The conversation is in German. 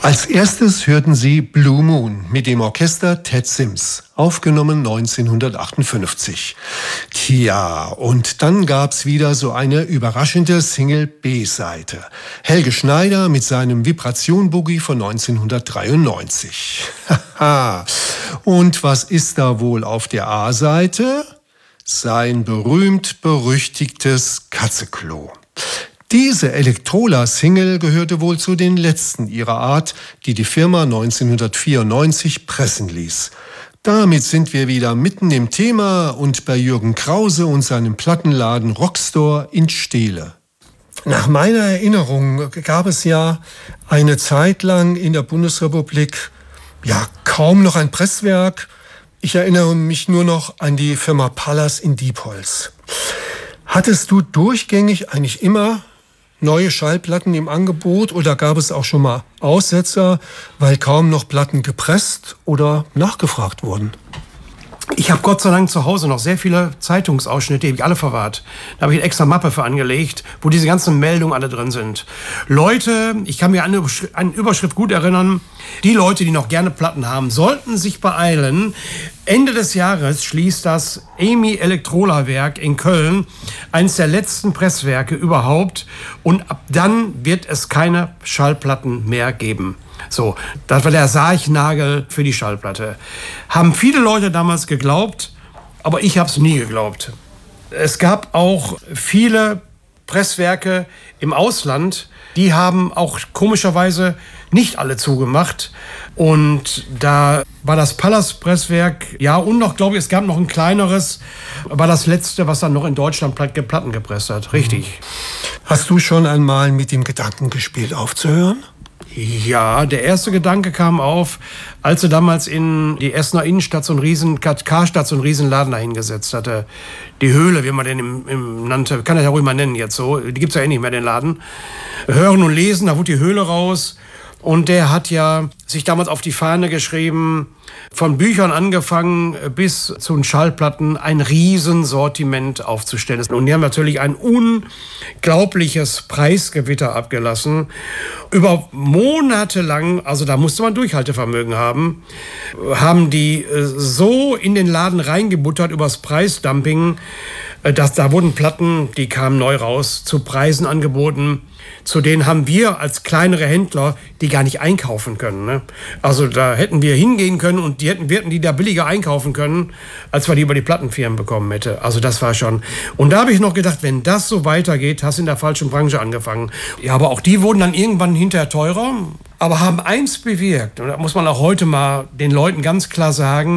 Als erstes hörten Sie Blue Moon mit dem Orchester Ted Sims, aufgenommen 1958. Tja, und dann gab's wieder so eine überraschende Single-B-Seite. Helge Schneider mit seinem Vibration-Boogie von 1993. Haha. Und was ist da wohl auf der A-Seite? Sein berühmt-berüchtigtes Katzeklo. Diese Elektrola-Single gehörte wohl zu den letzten ihrer Art, die die Firma 1994 pressen ließ. Damit sind wir wieder mitten im Thema und bei Jürgen Krause und seinem Plattenladen Rockstore in Steele. Nach meiner Erinnerung gab es ja eine Zeit lang in der Bundesrepublik kaum noch ein Presswerk. Ich erinnere mich nur noch an die Firma Pallas in Diepholz. Hattest du durchgängig eigentlich immer neue Schallplatten im Angebot oder gab es auch schon mal Aussetzer, weil kaum noch Platten gepresst oder nachgefragt wurden? Ich habe Gott sei Dank zu Hause noch sehr viele Zeitungsausschnitte, die habe ich alle verwahrt. Da habe ich eine extra Mappe für angelegt, wo diese ganzen Meldungen alle drin sind. Leute, ich kann mir an eine Überschrift gut erinnern, die Leute, die noch gerne Platten haben, sollten sich beeilen. Ende des Jahres schließt das EMI Elektrola Werk in Köln, eines der letzten Presswerke überhaupt. Und ab dann wird es keine Schallplatten mehr geben. So, das war der Sargnagel für die Schallplatte. Haben viele Leute damals geglaubt, aber ich habe es nie geglaubt. Es gab auch viele Presswerke im Ausland, die haben auch komischerweise nicht alle zugemacht. Und da war das Pallas Presswerk, und noch, glaube ich, es gab noch ein kleineres, war das letzte, was dann noch in Deutschland Platten gepresst hat. Richtig. Hast du schon einmal mit dem Gedanken gespielt, aufzuhören? Ja, der erste Gedanke kam auf, als er damals in die Essener Innenstadt so einen Karstadt so einen Riesenladen dahingesetzt hatte. Die Höhle, wie man den nannte, kann er ja ruhig mal nennen jetzt so, die gibt's ja eh nicht mehr, den Laden. Hören und lesen, da wurde die Höhle raus. Und der hat ja sich damals auf die Fahne geschrieben, von Büchern angefangen bis zu den Schallplatten ein Riesensortiment aufzustellen. Und die haben natürlich ein unglaubliches Preisgewitter abgelassen. Über Monate lang, also da musste man Durchhaltevermögen haben, haben die so in den Laden reingebuttert übers Preisdumping, dass da wurden Platten, die kamen neu raus, zu Preisen angeboten. Zu denen haben wir als kleinere Händler die gar nicht einkaufen können. Ne? Also da hätten wir hingehen können und wir hätten die da billiger einkaufen können, als wir die über die Plattenfirmen bekommen hätten. Also das war schon. Und da habe ich noch gedacht, wenn das so weitergeht, hast du in der falschen Branche angefangen. Ja, aber auch die wurden dann irgendwann hinterher teurer, aber haben eins bewirkt. Und das muss man auch heute mal den Leuten ganz klar sagen.